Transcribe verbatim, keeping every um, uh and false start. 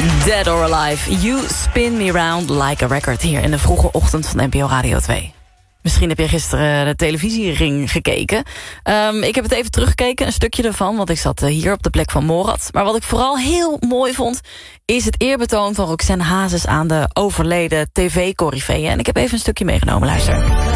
Dead or Alive, You Spin Me Round Like a Record... hier in de vroege ochtend van N P O Radio twee. Misschien heb je gisteren de televisiering gekeken. Um, ik heb het even teruggekeken, een stukje ervan... want ik zat hier op de plek van Morad. Maar wat ik vooral heel mooi vond... is het eerbetoon van Roxanne Hazes aan de overleden tv-corifeeën. En ik heb even een stukje meegenomen, luister.